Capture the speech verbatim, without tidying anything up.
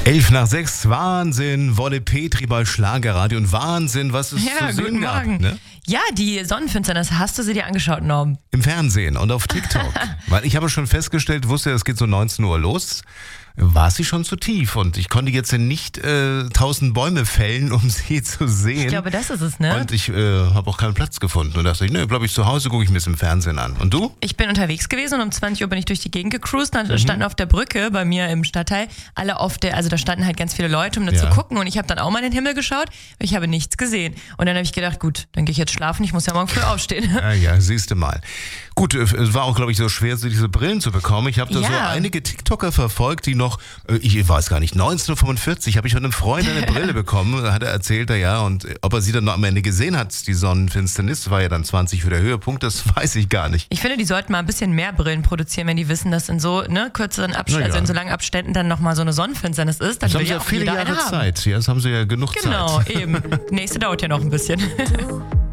Elf nach sechs, Wahnsinn, Wolle Petri bei Schlagerradio und Wahnsinn, was es Ja, zu sehen guten gab. Morgen. Ne? Ja, die Sonnenfinsternis, hast du sie dir angeschaut, Norm? Im Fernsehen und auf TikTok. Weil ich habe schon festgestellt, wusste, es geht so neunzehn Uhr los, war sie schon zu tief und ich konnte jetzt nicht äh, tausend Bäume fällen, um sie zu sehen. Ich glaube, das ist es, ne? Und ich äh, habe auch keinen Platz gefunden und dachte ich, ne, bleib ich zu Hause, gucke ich mir es im Fernsehen an. Und du? Ich bin unterwegs gewesen und um zwanzig Uhr bin ich durch die Gegend gecruised. Dann mhm. standen auf der Brücke bei mir im Stadtteil alle auf der, also da standen halt ganz viele Leute, um da Ja. zu gucken und ich habe dann auch mal in den Himmel geschaut. Ich habe nichts gesehen. Und dann habe ich gedacht, gut, dann gehe ich jetzt schlafen, ich muss ja morgen früh aufstehen. Ja, ja, siehst du mal. Gut, es war auch, glaube ich, so schwer, so diese Brillen zu bekommen. Ich habe da Ja. so einige TikToker verfolgt, die noch, äh, ich weiß gar nicht, neunzehn Uhr fünfundvierzig habe ich von einem Freund eine Brille bekommen. Da hat er erzählt, er ja, und ob er sie dann noch am Ende gesehen hat, die Sonnenfinsternis, war ja dann zwanzig für der Höhepunkt, das weiß ich gar nicht. Ich finde, die sollten mal ein bisschen mehr Brillen produzieren, wenn die wissen, dass in so ne, kürzeren Abständen, Na ja. also in so langen Abständen dann nochmal so eine Sonnenfinsternis ist. Dann Das haben will sie ja ja auch viele jeder Jahre eine haben. Zeit. Ja, das haben sie ja genug Genau, Zeit. eben. Nächste dauert ja noch ein bisschen.